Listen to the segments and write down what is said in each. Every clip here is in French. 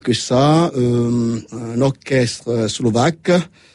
que ça, un orchestre slovaque,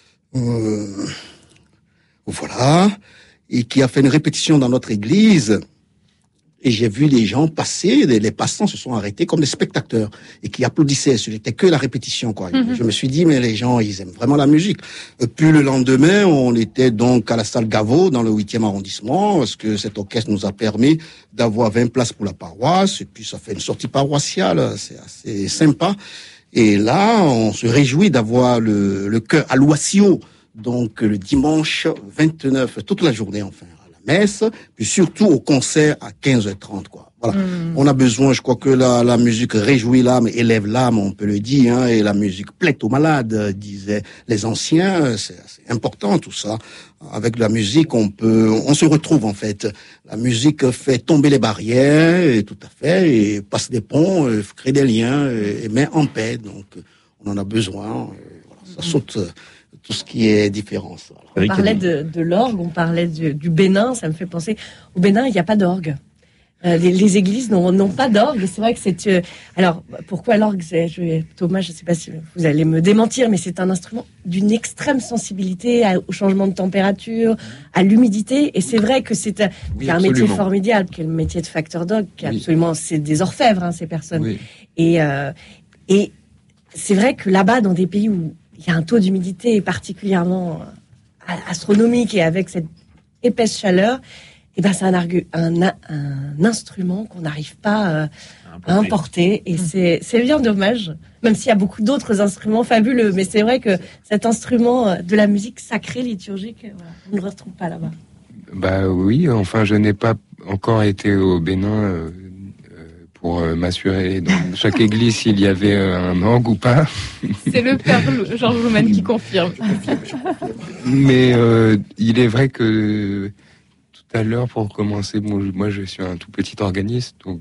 voilà, et qui a fait une répétition dans notre église. Et j'ai vu les gens passer, les passants se sont arrêtés comme des spectateurs et qui applaudissaient. C'était que la répétition, quoi. Je me suis dit, mais les gens, ils aiment vraiment la musique. Puis le lendemain, on était donc à la salle Gaveau dans le 8e arrondissement, parce que cet orchestre nous a permis d'avoir 20 places pour la paroisse. Et puis ça fait une sortie paroissiale, c'est assez sympa. Et là, on se réjouit d'avoir le chœur à l'Oisio, donc le dimanche 29, toute la journée, enfin. Messe, puis surtout au concert à 15h30, quoi. Voilà. On a besoin, je crois que la musique réjouit l'âme, élève l'âme, on peut le dire, hein, et la musique plaît aux malades, disaient les anciens. C'est important, tout ça. Avec la musique, on se retrouve, en fait. La musique fait tomber les barrières, et tout à fait, et passe des ponts, crée des liens, et met en paix. Donc, on en a besoin. Voilà, ça saute tout ce qui est différence. Voilà. On parlait de l'orgue, on parlait du Bénin, ça me fait penser. Au Bénin, il n'y a pas d'orgue. Les églises n'ont pas d'orgue. Et c'est vrai que c'est... alors, pourquoi l'orgue? Thomas, je ne sais pas si vous allez me démentir, mais c'est un instrument d'une extrême sensibilité au changement de température, à l'humidité. Et c'est vrai que c'est un métier formidable, qui est le métier de facteur d'orgue, qui absolument... C'est des orfèvres, hein, ces personnes. Oui. Et c'est vrai que là-bas, dans des pays où il y a un taux d'humidité particulièrement astronomique et avec cette épaisse chaleur, et ben c'est un instrument qu'on n'arrive pas à importer. Et c'est bien dommage, même s'il y a beaucoup d'autres instruments fabuleux. Mais c'est vrai que cet instrument de la musique sacrée, liturgique, voilà, on ne le retrouve pas là-bas. Bah oui, enfin je n'ai pas encore été au Bénin pour m'assurer dans chaque église s'il y avait un orgue ou pas. C'est le père Georges Loumen qui confirme. Mais il est vrai que tout à l'heure, pour commencer, moi je suis un tout petit organiste, donc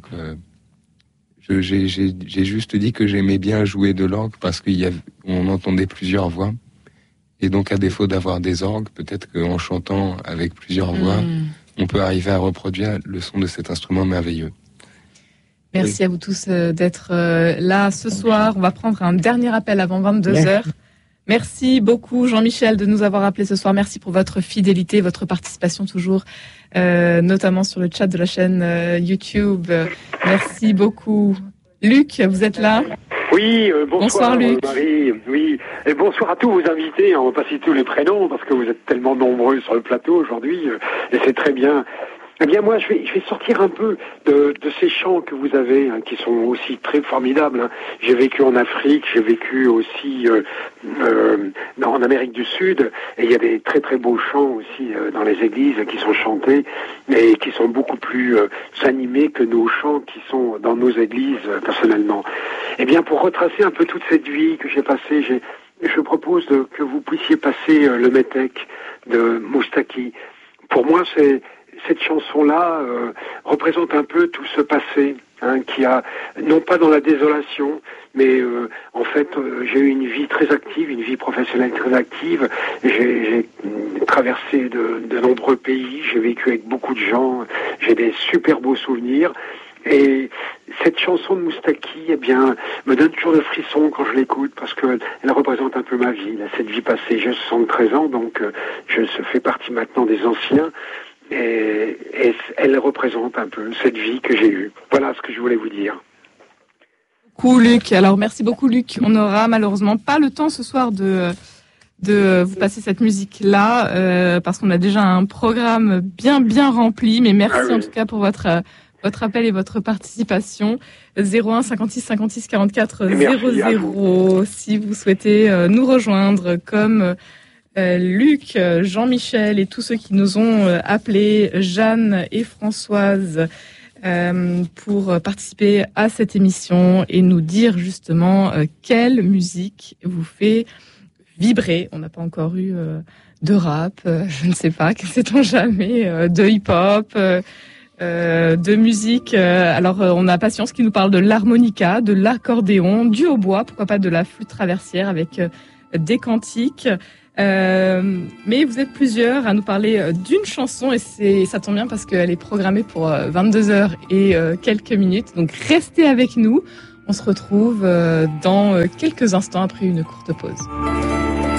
j'ai juste dit que j'aimais bien jouer de l'orgue parce qu'on entendait plusieurs voix. Et donc à défaut d'avoir des orgues, peut-être qu'en chantant avec plusieurs voix, on peut arriver à reproduire le son de cet instrument merveilleux. Merci à vous tous d'être là ce soir. On va prendre un dernier appel avant 22h. Merci beaucoup Jean-Michel de nous avoir appelés ce soir. Merci pour votre fidélité, votre participation toujours, notamment sur le chat de la chaîne YouTube. Merci beaucoup. Luc, vous êtes là ? Oui, bonsoir Luc. Marie. Oui, et bonsoir à tous vos invités. On va pas citer tous les prénoms parce que vous êtes tellement nombreux sur le plateau aujourd'hui et c'est très bien. Eh bien moi je vais sortir un peu de ces chants que vous avez qui sont aussi très formidables. Hein. J'ai vécu en Afrique, j'ai vécu aussi en Amérique du Sud et il y a des très très beaux chants aussi dans les églises qui sont chantés et qui sont beaucoup plus animés que nos chants qui sont dans nos églises personnellement. Eh bien pour retracer un peu toute cette vie que j'ai passée, je propose que vous puissiez passer le Métèque de Moustaki. Pour moi cette chanson-là représente un peu tout ce passé qui a, non pas dans la désolation, mais en fait j'ai eu une vie très active, une vie professionnelle très active. J'ai traversé de nombreux pays, j'ai vécu avec beaucoup de gens, j'ai des super beaux souvenirs. Et cette chanson de Moustaki, eh bien, me donne toujours le frisson quand je l'écoute parce que elle représente un peu ma vie, cette vie passée. J'ai 73 ans, donc je fais partie maintenant des anciens. Et elle représente un peu cette vie que j'ai eue. Voilà ce que je voulais vous dire. Beaucoup Luc. Alors merci beaucoup Luc. On n'aura malheureusement pas le temps ce soir de vous passer cette musique-là parce qu'on a déjà un programme bien rempli. Mais merci en tout cas pour votre appel et votre participation. 01 56 56 44 00 si vous souhaitez nous rejoindre comme Luc, Jean-Michel et tous ceux qui nous ont appelés, Jeanne et Françoise, pour participer à cette émission et nous dire justement quelle musique vous fait vibrer. On n'a pas encore eu de rap, je ne sais pas, sait-on jamais, de hip-hop, de musique. Alors on a Patience qui nous parle de l'harmonica, de l'accordéon, du hautbois, pourquoi pas de la flûte traversière avec des cantiques. Mais vous êtes plusieurs à nous parler d'une chanson et ça tombe bien parce qu'elle est programmée pour 22h et quelques minutes. Donc restez avec nous. On se retrouve dans quelques instants après une courte pause.